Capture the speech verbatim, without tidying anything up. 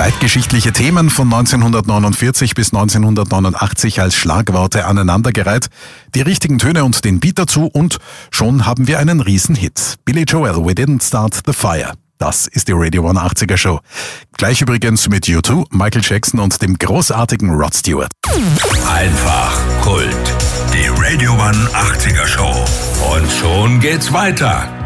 Zeitgeschichtliche Themen von neunzehnhundertneunundvierzig bis neunzehnhundertneunundachtzig als Schlagworte aneinandergereiht, die richtigen Töne und den Beat dazu und schon haben wir einen Riesenhit. Billy Joel, We Didn't Start the Fire. Das ist die Radio hundertachtziger Show. Gleich übrigens mit U zwei, Michael Jackson und dem großartigen Rod Stewart. Einfach Kult. Die Radio hundertachtziger Show. Und schon geht's weiter.